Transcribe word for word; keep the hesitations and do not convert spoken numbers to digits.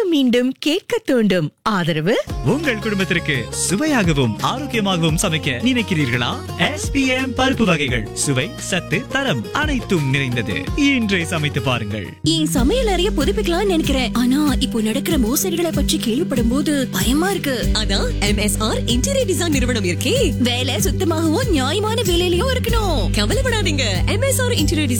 மீண்டும் கேட்க தூண்டும். ஆதரவு உங்கள் குடும்பத்திற்கு சுவையாகவும் ஆரோக்கியமாகவும் சமைக்க நினைக்கிறீர்களா? எஸ் பி எம் பருப்பு வகைகள் சுவை சத்து தரம் அனைத்தும் நிறைந்தது. இன்றே சமைத்து பாருங்கள். என் சமையல் அறைய புதுப்பிக்கலாம்னு நினைக்கிறேன். ஆனா இப்போ நடக்கிற மோசடிகளை பற்றி கேள்விப்படும் போது பயமா இருக்கு. அதான் M S R interior design நிறுவனம் இருக்கே. வேலை சுத்தமாகவும் நியாயமான விலையிலயும் இருக்கணும். கவலைப்படாதீங்க. M S R interior